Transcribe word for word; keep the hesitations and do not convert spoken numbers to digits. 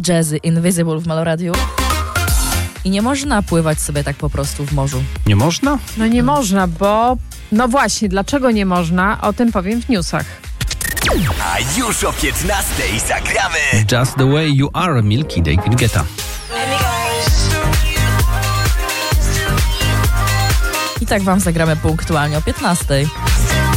Jazzy, Invisible w Meloradiu. I nie można pływać sobie tak po prostu w morzu. Nie można? No nie można, bo... No właśnie, dlaczego nie można? O tym powiem w newsach. A już o piętnastej zagramy Just the Way You Are, Milky, David Guetta. I tak wam zagramy punktualnie o piętnastej.